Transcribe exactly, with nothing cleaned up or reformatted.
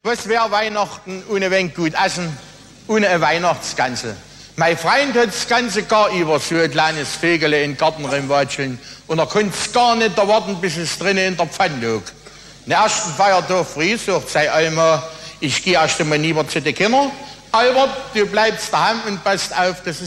Was wäre Weihnachten ohne wenig gut essen, ohne eine Weihnachtsgänse? Mein Freund hat das ganze Jahr über so ein kleines Vögel in den Garten reinwatscheln und er konnte es gar nicht erwarten, bis es drinnen in der Pfanne lag. Den ersten Feiertag früh sagt sein Alma, ich gehe erst einmal lieber zu den Kindern. Albert, du bleibst daheim und passt auf, dass es